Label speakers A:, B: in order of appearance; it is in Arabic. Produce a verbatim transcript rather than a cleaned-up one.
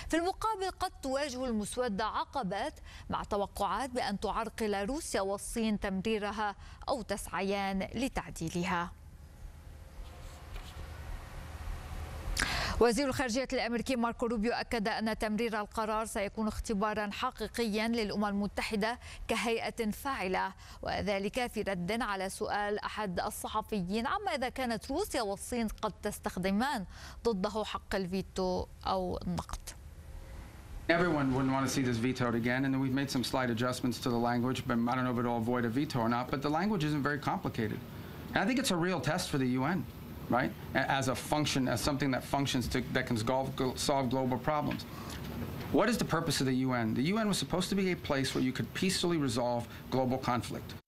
A: في المقابل قد تواجه المسودة عقبات مع توقعات بأن تعرقل روسيا والصين تمريرها أو تسعيان لتعديلها. وزير الخارجية الأمريكي ماركو روبيو أكد أن تمرير القرار سيكون اختبارا حقيقيا للأمم المتحدة كهيئة فاعلة، وذلك في رد على سؤال أحد الصحفيين عما إذا كانت روسيا والصين قد تستخدمان ضده حق الفيتو أو النقد.
B: Everyone wouldn't want to see this vetoed again, and we've made some slight adjustments to the language, but I don't know if it'll avoid a veto or not, but the language isn't very complicated. And I think it's a real test for the U N. Right, as a function, as something that functions to, that can solve global problems. What is the purpose of the U N? The U N was supposed to be a place where you could peacefully resolve global conflict.